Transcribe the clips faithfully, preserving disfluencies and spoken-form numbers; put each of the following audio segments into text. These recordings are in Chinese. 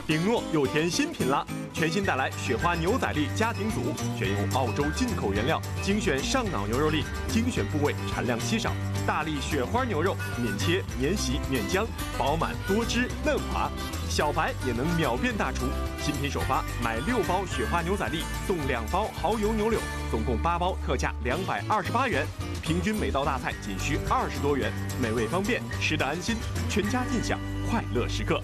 鼎糯又添新品啦！全新带来雪花牛仔粒家庭组，选用澳洲进口原料，精选上脑牛肉粒，精选部位，产量稀少。大粒雪花牛肉，免切、免洗、免浆，饱满多汁嫩滑，小白也能秒变大厨。新品首发，买六包雪花牛仔粒送两包蚝油牛柳，总共八包，特价两百二十八元。平均每道大菜仅需二十多元，美味方便，吃得安心，全家尽享快乐时刻。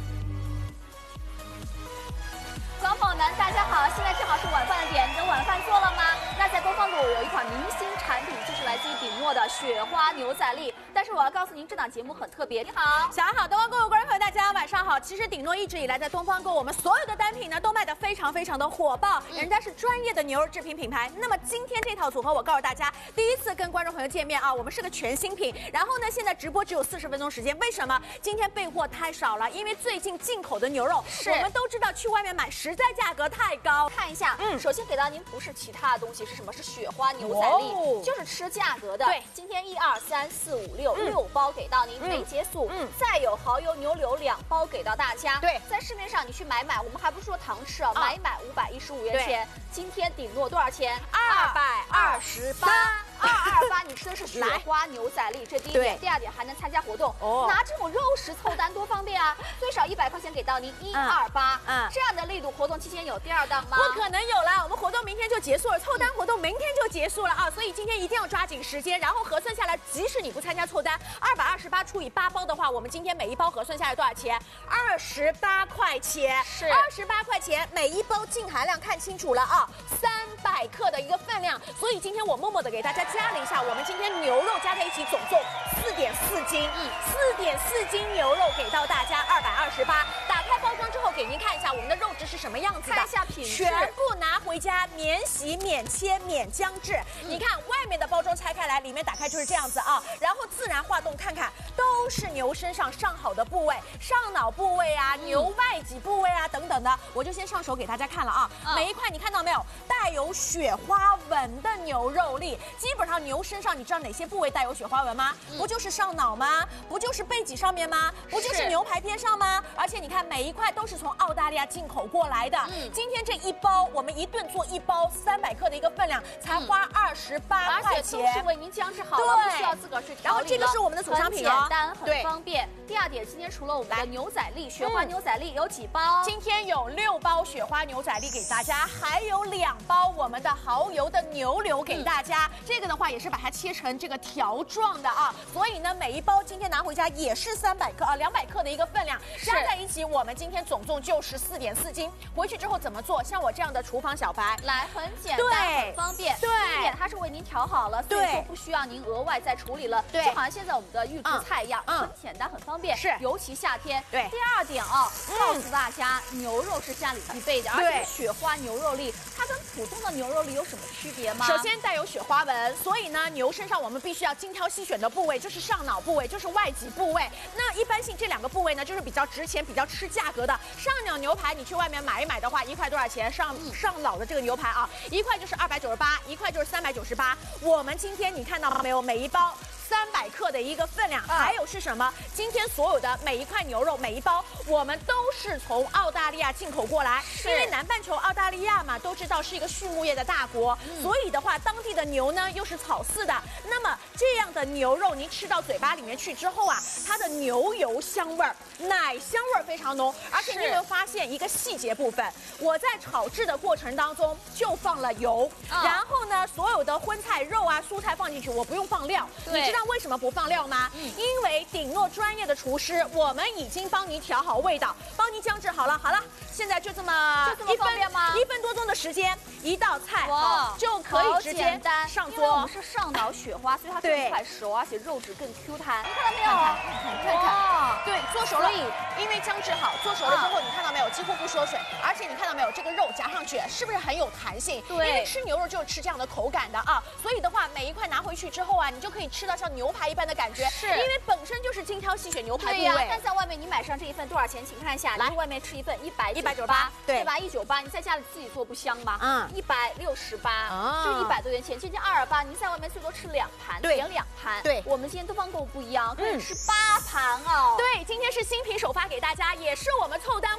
观众朋友们，大家好，现在正好是晚饭的点，你的晚饭做了吗？那在东方谷有一款明星产品，就是来自于鼎糯的雪花牛仔粒。但是我要告诉您，这档节目很特别。你好， 小安好，东方购物观众朋友大家晚上好。其实鼎糯一直以来在东方购，我们所有的单品呢都卖得非常非常的火爆，嗯、人家是专业的牛肉制品品牌。那么今天这套组合，我告诉大家，第一次跟观众朋友见面啊，我们是个全新品。然后呢，现在直播只有四十分钟时间，为什么？今天备货太少了，因为最近进口的牛肉，我们都知道去外面买实在价格太高。 看一下，嗯，首先给到您不是其他的东西，是什么？是雪花牛仔粒，哦、就是吃价格的。 对， 今天一二三四五六六包给到您，没结束。嗯，再有蚝油牛柳两包给到大家。 对， 在市面上你去买买，我们还不是说糖吃啊，买买五百一十五元钱。今天鼎糯多少钱？ 二百二十八。 二二八，你吃的是雪花牛仔粒，这第一点。第二点还能参加活动，哦、拿这种肉食凑单多方便啊！最少一百块钱给到您，一二八。嗯，这样的力度，活动期间有第二档吗？ 不可能有了，我们活动明天就结束了，凑单活动明天就结束了啊！所以今天一定要抓紧时间，然后核算下来，即使你不参加凑单，二百二十八除以八包的话，我们今天每一包核算下来多少钱？二十八块钱， 是二十八块钱，每一包净含量看清楚了啊，三百克的一个分量。所以今天我默默的给大家加了一下，我们今天牛肉加在一起总重四点四斤，嗯，四点四斤牛肉给到大家二百二十八。打开包装之后，给您看一下我们的肉质是什么样子的， 看一下品质， 全部拿回家免洗、免切、免浆制。嗯、你看外面的包装拆开来，里面打开就是这样子啊，然后自然化冻看看，都是牛身上上好的部位，上脑部位啊，嗯、牛外脊部位啊等等的，我就先上手给大家看了啊。嗯、每一块你看到没有，带有雪花纹的牛肉粒，基本上牛身上你知道哪些部位带有雪花纹吗？嗯、不就是上脑吗？不就是背脊上面吗？不就是牛排边上吗？而且你看每一块都是从澳大利亚进口过来的。嗯、今天这一包我们一顿做一包三百克的一个分量，才花二十八块钱， 而且都是为您浆制好了，不需要自个儿去调理了。 然后这个是我们的主商品了，很简单，很方便。第二点，今天除了我们的牛仔粒、雪花牛仔粒有几包？ 今天有六包雪花牛仔粒给大家，还有两包我们的蚝油的牛柳给大家。嗯、这个的话也是把它切成这个条状的啊，所以呢每一包今天拿回家也是三百克啊，两百克的一个分量，加在一起我们今天总重就是四点四斤。回去之后怎么做？像我这样的厨房小白， 来很简单，很方便。 对， 第一点它是为您调好了，所以说不需要您额外再处理了。 对， 就好像现在我们的预制菜一样，嗯、很简单，很方便。 是， 尤其夏天。 对。 第二点啊，告诉大家，牛肉是家里必备的，而且雪花牛肉粒，它跟普通的牛肉粒有什么区别吗？ 首先带有雪花纹，所以呢，牛身上我们必须要精挑细选的部位就是上脑部位，就是外脊部位。那一般性这两个部位呢，就是比较值钱、比较吃价格的。上脑牛排你去外面买一买的话，一块多少钱？上上脑的这个牛排啊，一块就是二百九十八，一块就是三百九十八。我们今天你看到没有？每一包三百克的一个分量，还有是什么？今天所有的每一块牛肉、每一包，我们都是从澳大利亚进口过来。因为南半球澳大利亚嘛，都知道是一个畜牧业的大国，嗯、所以的话，当地的牛呢又是草饲的。那么这样的牛肉，您吃到嘴巴里面去之后啊，它的牛油香味儿、奶香味儿非常浓。而且你有没有发现一个细节部分？我在炒制的过程当中就放了油，嗯、然后呢，所有的荤菜、肉啊、蔬菜放进去，我不用放料。你知道为什么不放料吗？嗯、因为鼎糯专业的厨师，我们已经帮你调好味道，帮你酱制好了。好了，现在就这么就这么方便吗？ 一分多钟的时间，一道菜哇就可以直接上桌。 因为我们是上脑雪花，所以它更快熟，而且肉质更 Q 弹。你看到没有？看看看看， 对，做熟了，因为姜制好，做熟了之后，你看到没有？几乎不缩水，而且你看到没有？这个肉夹上去是不是很有弹性？ 对， 因为吃牛肉就是吃这样的口感的啊，所以的话，每一块拿回去之后啊，你就可以吃到像牛排一般的感觉。 是， 因为本身就是精挑细选牛排部位。 对呀，但在外面你买上这一份多少钱？请看一下，来，外面吃一份一百一百九十八，对吧？一九八，你在家里自己做不香吗？嗯，一百六十八，就一百多元钱。今天二二八，您在外面最多吃两盘，点两盘。对，我们今天东方购物不一样，可以吃八盘哦。 对，今天是新品首发给大家，也是我们凑单活动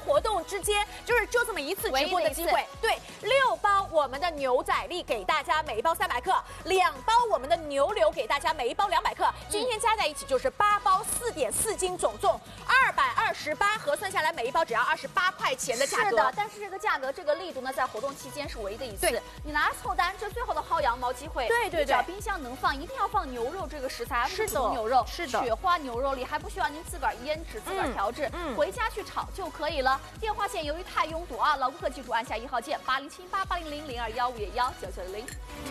之间，就是就这么一次直播的机会。对，六包我们的牛仔粒给大家，每一包三百克；两包我们的牛柳给大家，每一包两百克。今天加在一起就是八包四点四斤，总重二百二十八，核算下来每一包只要二十八块钱的价格。 是的，但是这个价格这个力度呢，在活动期间是唯一的一次。你拿凑单，这最后的薅羊毛机会。 对对对， 只要冰箱能放，一定要放牛肉这个食材， 是的， 牛肉， 是的， 雪花牛肉粒还不需要您自个儿腌制、自个儿调制，嗯，回家去炒就可以了。电话线由于太拥堵啊，老顾客记住按下一号键八零七八八零零零二幺五幺九九零。